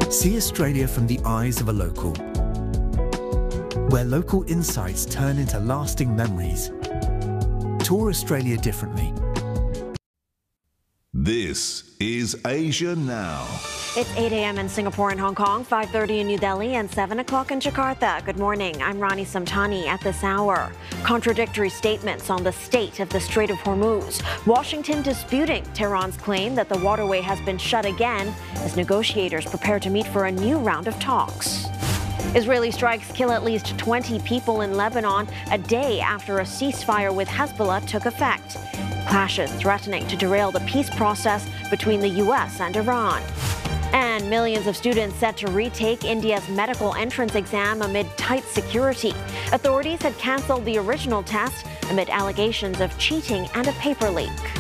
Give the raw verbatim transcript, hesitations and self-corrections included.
See Australia from the eyes of a local, where local insights turn into lasting memories. Tour Australia differently. This is Asia Now. It's eight a m in Singapore and Hong Kong, five thirty in New Delhi, and seven o'clock in Jakarta. Good morning. I'm Rani Samtani at this hour. Contradictory statements on the state of the Strait of Hormuz. Washington disputing Tehran's claim that the waterway has been shut again as negotiators prepare to meet for a new round of talks. Israeli strikes kill at least twenty people in Lebanon a day after a ceasefire with Hezbollah took effect. Clashes threatening to derail the peace process between the U S and Iran. And millions of students set to retake India's medical entrance exam amid tight security. Authorities had cancelled the original test amid allegations of cheating and a paper leak.